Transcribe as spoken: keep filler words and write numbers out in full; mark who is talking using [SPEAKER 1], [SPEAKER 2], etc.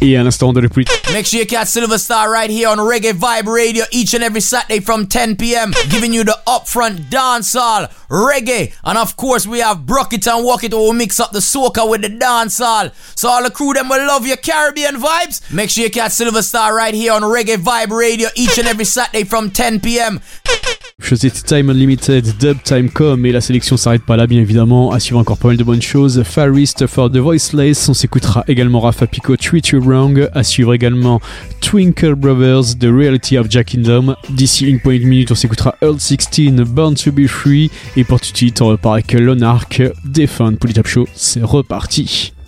[SPEAKER 1] Et à l'instant de la politique.
[SPEAKER 2] Make sure you catch Silver Star right here on Reggae Vibe Radio each and every Saturday from ten p.m. giving you the upfront dancehall, reggae, and of course we have Brock It and Walk It where we mix up the soca with the dancehall. So all the crew them will love your Caribbean vibes. Make sure you catch Silver Star right here on Reggae Vibe Radio each and every Saturday from ten p.m.
[SPEAKER 1] Chose Time Unlimited, Dub Time Com, et la sélection s'arrête pas là bien évidemment, à suivre encore pas mal de bonnes choses. Far East for the Voiceless, on s'écoutera également Rafa Pico, Treat You Wrong, à suivre également Twinkle Brothers, The Reality of Jack Kingdom. D'ici une poignée de minutes on s'écoutera Earl sixteen, Born to Be Free, et pour tout de suite on repart avec Lonark, Defund pour les Top Show, c'est reparti.